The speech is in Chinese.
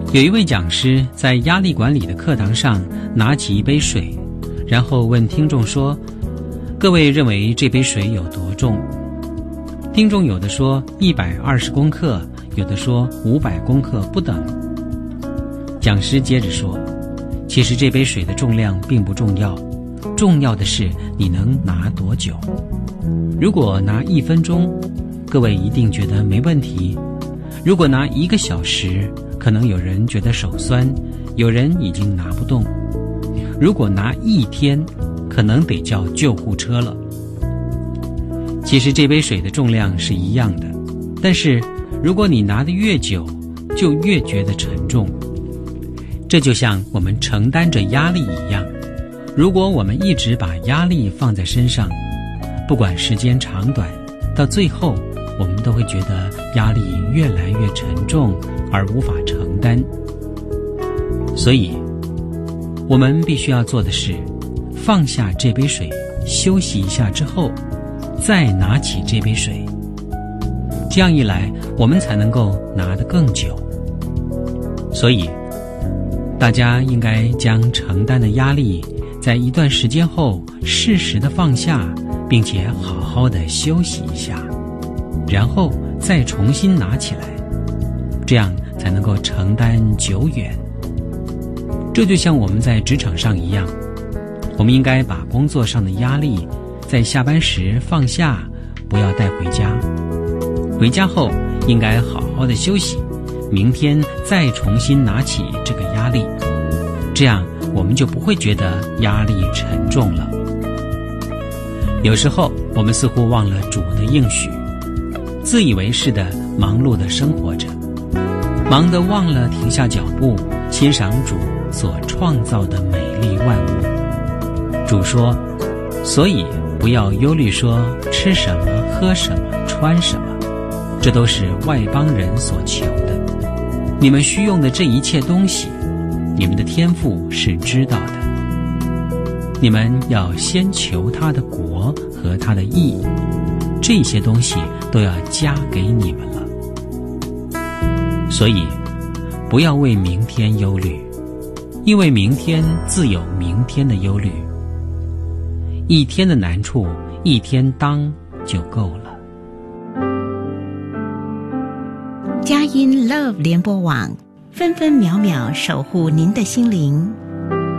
有一位讲师在压力管理的课堂上拿起一杯水，然后问听众说：各位认为这杯水有多重？听众有的说120公克，有的说500公克不等。讲师接着说，其实这杯水的重量并不重要，重要的是你能拿多久。如果拿1分钟，各位一定觉得没问题；如果拿1个小时，可能有人觉得手酸，有人已经拿不动；如果拿1天，可能得叫救护车了。其实这杯水的重量是一样的，但是如果你拿得越久，就越觉得沉重。这就像我们承担着压力一样，如果我们一直把压力放在身上，不管时间长短，到最后我们都会觉得压力越来越沉重而无法承担。所以我们必须要做的是放下这杯水，休息一下之后再拿起这杯水，这样一来我们才能够拿得更久。所以大家应该将承担的压力在一段时间后适时的放下，并且好好的休息一下，然后再重新拿起来，这样才能够承担久远。这就像我们在职场上一样，我们应该把工作上的压力在下班时放下，不要带回家。回家后应该好好的休息，明天再重新拿起这个压力，这样我们就不会觉得压力沉重了。有时候我们似乎忘了主的应许，自以为是的忙碌的生活着，忙得忘了停下脚步，欣赏主所创造的美丽万物。主说，所以不要忧虑说吃什么喝什么穿什么，这都是外邦人所求的。你们需用的这一切东西，你们的天父是知道的。你们要先求他的国和他的义，这些东西都要加给你们了。所以不要为明天忧虑，因为明天自有明天的忧虑。一天的难处，一天当就够了。 佳音 Love 联播网，分分秒秒守护您的心灵。